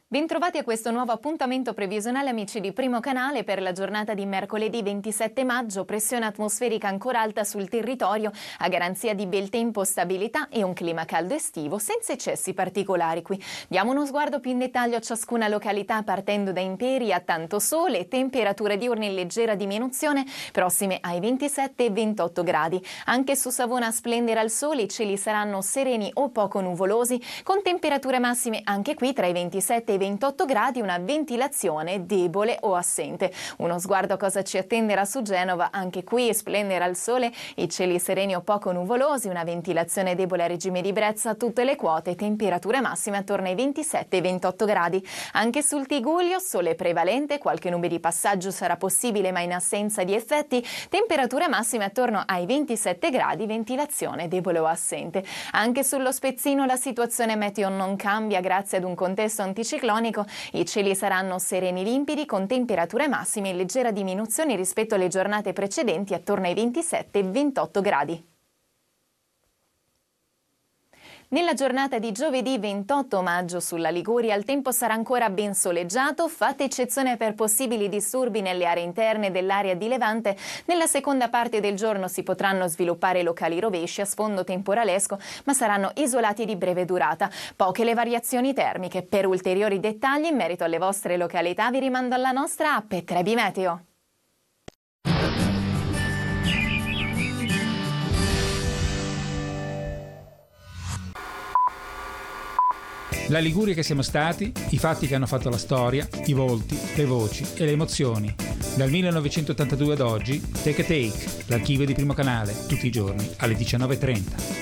Bentrovati a questo nuovo appuntamento previsionale, amici di Primo Canale, per la giornata di mercoledì 27 maggio. Pressione atmosferica ancora alta sul territorio, a garanzia di bel tempo, stabilità e un clima caldo estivo senza eccessi particolari qui. Diamo uno sguardo più in dettaglio a ciascuna località, partendo da Imperi a tanto sole, temperature diurne in leggera diminuzione, prossime ai 27 e 28 gradi. Anche su Savona splendera il sole, i cieli saranno sereni o poco nuvolosi, con temperature massime anche qui tra i 27 e 28 gradi, una ventilazione debole o assente. Uno sguardo a cosa ci attenderà su Genova, anche qui splendera il sole, i cieli sereni o poco nuvolosi, una ventilazione debole a regime di brezza a tutte le quote, temperature massime attorno ai 27 e 28 gradi. Anche sul Tigullio sole prevalente, qualche nube di passaggio sarà possibile ma in assenza di effetti, temperature massime attorno ai 27 gradi, ventilazione debole o assente. Anche sullo Spezzino la situazione meteo non cambia grazie ad un contesto anticiclonico. I cieli saranno sereni limpidi con temperature massime in leggera diminuzione rispetto alle giornate precedenti attorno ai 27 e 28 gradi. Nella giornata di giovedì 28 maggio sulla Liguria il tempo sarà ancora ben soleggiato, fatta eccezione per possibili disturbi nelle aree interne dell'area di Levante. Nella seconda parte del giorno si potranno sviluppare locali rovesci a sfondo temporalesco, ma saranno isolati di breve durata. Poche le variazioni termiche. Per ulteriori dettagli in merito alle vostre località vi rimando alla nostra app Trebi Meteo. La Liguria che siamo stati, i fatti che hanno fatto la storia, i volti, le voci e le emozioni. Dal 1982 ad oggi, Take a Take, l'archivio di Primo Canale, tutti i giorni alle 19:30.